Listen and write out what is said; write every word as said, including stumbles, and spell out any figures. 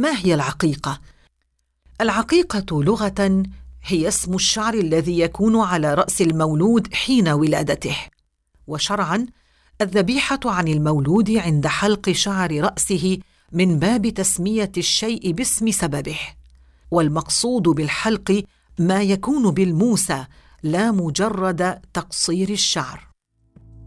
ما هي العقيقة؟ العقيقة لغة هي اسم الشعر الذي يكون على رأس المولود حين ولادته، وشرعاً الذبيحة عن المولود عند حلق شعر رأسه من باب تسمية الشيء باسم سببه، والمقصود بالحلق ما يكون بالموسى لا مجرد تقصير الشعر.